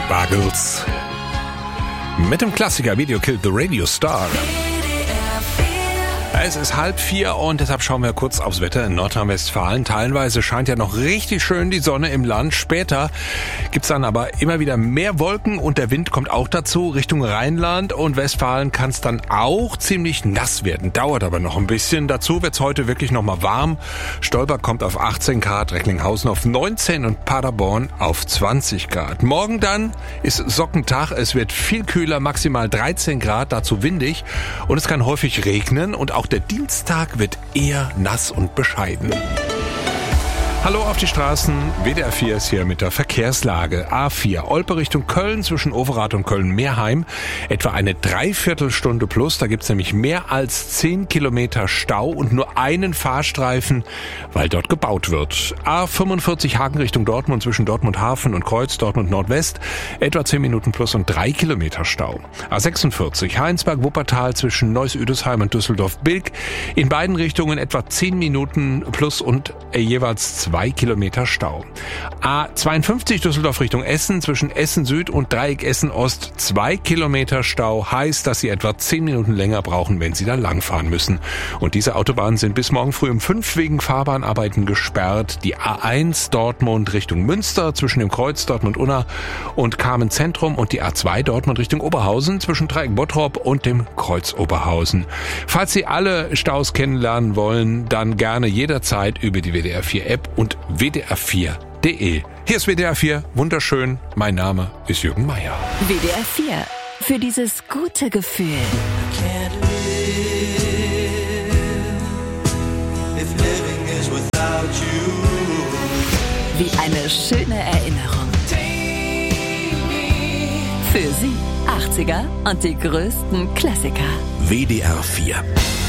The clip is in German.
Buggles. Mit dem Klassiker Video Killed the Radio Star. Es ist 3:30 und deshalb schauen wir kurz aufs Wetter in Nordrhein-Westfalen. Teilweise scheint ja noch richtig schön die Sonne im Land. Später gibt's dann aber immer wieder mehr Wolken und der Wind kommt auch dazu. Richtung Rheinland und Westfalen kann es dann auch ziemlich nass werden. Dauert aber noch ein bisschen. Dazu wird's heute wirklich noch mal warm. Stolberg kommt auf 18 Grad, Recklinghausen auf 19 und Paderborn auf 20 Grad. Morgen dann ist Sockentag. Es wird viel kühler, maximal 13 Grad, dazu windig und es kann häufig regnen und auch der Dienstag wird eher nass und bescheiden. Hallo auf die Straßen, WDR 4 ist hier mit der Verkehrslage. A4, Olpe Richtung Köln zwischen Overath und Köln-Meerheim. Etwa eine Dreiviertelstunde plus, da gibt's nämlich mehr als 10 Kilometer Stau und nur einen Fahrstreifen, weil dort gebaut wird. A45 Hagen Richtung Dortmund zwischen Dortmund Hafen und Kreuz Dortmund Nordwest. Etwa 10 Minuten plus und 3 Kilometer Stau. A46 Heinsberg-Wuppertal zwischen Neuss-Üdesheim und Düsseldorf-Bilk. In beiden Richtungen etwa 10 Minuten plus und jeweils 2 Kilometer Stau. A52 Düsseldorf Richtung Essen zwischen Essen Süd und Dreieck Essen Ost 2 Kilometer Stau. Heißt, dass Sie etwa 10 Minuten länger brauchen, wenn Sie da langfahren müssen. Und diese Autobahnen sind bis morgen früh um 5 wegen Fahrbahnarbeiten gesperrt. Die A1 Dortmund Richtung Münster zwischen dem Kreuz Dortmund-Unna und Kamen Zentrum und die A2 Dortmund Richtung Oberhausen zwischen Dreieck Bottrop und dem Kreuz Oberhausen. Falls Sie alle Staus kennenlernen wollen, dann gerne jederzeit über die WDR 4 App und WDR4.de. Hier ist WDR 4, wunderschön. Mein Name ist Jürgen Meier. WDR 4, für dieses gute Gefühl. Wie eine schöne Erinnerung. Für Sie 80er und die größten Klassiker. WDR 4.